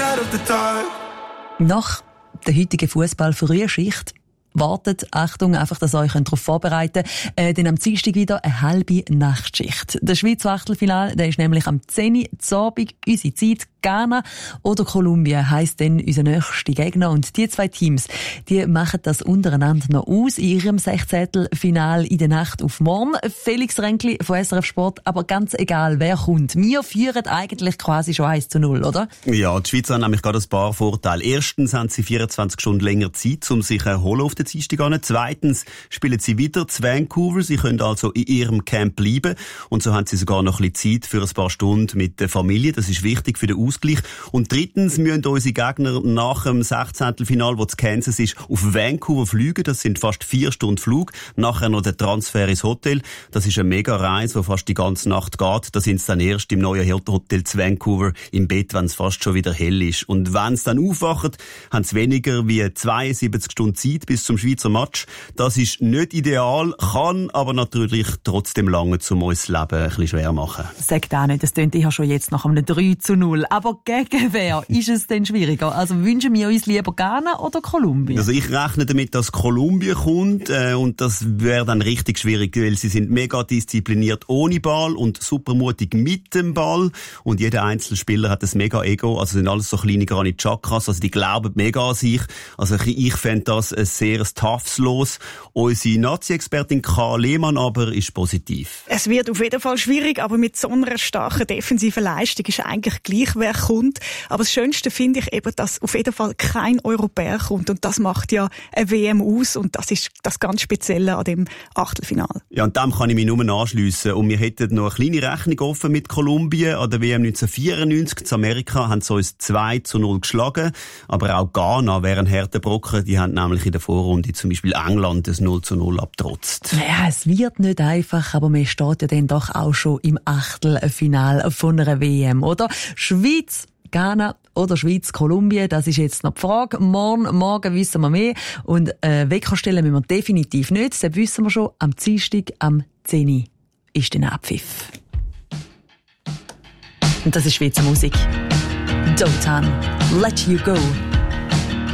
of the dark. Nach der heutigen Fußball-Frühschicht wartet, Achtung, einfach, dass ihr euch darauf vorbereiten könnt, dann am Dienstag wieder eine halbe Nachtschicht. Das Schweizer Achtelfinale, der ist nämlich am 10 Uhr Abend, unsere Zeit. Ghana oder Kolumbien heisst dann unser nächster Gegner. Und die zwei Teams, die machen das untereinander noch aus in ihrem 16. Final in der Nacht auf morgen. Felix Ränkli von SRF Sport, aber ganz egal, wer kommt. Wir führen eigentlich quasi schon 1-0, oder? Ja, die Schweizer haben nämlich gerade ein paar Vorteile. Erstens haben sie 24 Stunden länger Zeit, um sich erholen auf den Dienstag. Zweitens spielen sie wieder zu Vancouver. Sie können also in ihrem Camp bleiben. Und so haben sie sogar noch ein bisschen Zeit für ein paar Stunden mit der Familie. Das ist wichtig für den Ausgleich. Und drittens müssen unsere Gegner nach dem 16. Final, wo zu Kansas ist, auf Vancouver fliegen. Das sind fast 4 Stunden Flug. Nachher noch der Transfer ins Hotel. Das ist eine mega Reise, die fast die ganze Nacht geht. Da sind sie dann erst im neuen Hotel zu Vancouver im Bett, wenn es fast schon wieder hell ist. Und wenn sie dann aufwachen, haben sie weniger wie 72 Stunden Zeit bis zum Schweizer Match. Das ist nicht ideal, kann aber natürlich trotzdem lange, um uns das Leben ein bisschen schwer machen. Sagt auch nicht, das klingt ja schon jetzt nach einem 3-0. Aber gegen wer ist es denn schwieriger? Also wünschen wir uns lieber Ghana oder Kolumbien? Also ich rechne damit, dass Kolumbien kommt und das wäre dann richtig schwierig, weil sie sind mega diszipliniert ohne Ball und super mutig mit dem Ball und jeder einzelne Spieler hat ein mega Ego, also sind alles so kleine Granit Xhakas, also die glauben mega an sich. Also ich fände das ein sehr toughes Los. Unsere Nazi-Expertin K. Lehmann aber ist positiv. Es wird auf jeden Fall schwierig, aber mit so einer starken defensiven Leistung ist eigentlich gleich, wer kommt. Aber das Schönste finde ich eben, dass auf jeden Fall kein Europäer kommt. Und das macht ja eine WM aus. Und das ist das ganz Spezielle an dem Achtelfinale. Ja, und dem kann ich mich nur anschliessen. Und wir hätten noch eine kleine Rechnung offen mit Kolumbien. An der WM 1994 zu Amerika haben sie uns 2-0 geschlagen. Aber auch Ghana wären harte Brocken. Die haben nämlich in der Vorrunde zum Beispiel England das 0-0 abgetrotzt. Ja, es wird nicht einfach, aber man steht ja dann doch auch schon im Achtelfinale von einer WM, oder? Schweiz, Ghana oder Schweiz, Kolumbien, das ist jetzt noch die Frage. Morgen wissen wir mehr. Und Wecker stellen müssen wir definitiv nicht. Das wissen wir schon. Am Dienstag, am 10 Uhr ist der Abpfiff. Und das ist Schweizer Musik. Dotan, Let You Go.